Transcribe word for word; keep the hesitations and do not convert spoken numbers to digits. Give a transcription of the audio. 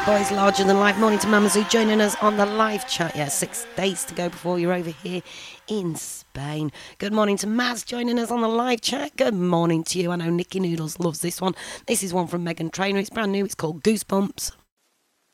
Boys Larger Than Life. Morning to Mamazoo joining us on the live chat. Yeah, six days to go before you're over here in Spain. Good morning to Maz joining us on the live chat. Good morning to you. I know Nikki Noodles loves this one. This is one from Megan Trainor. It's brand new. It's called Goosebumps.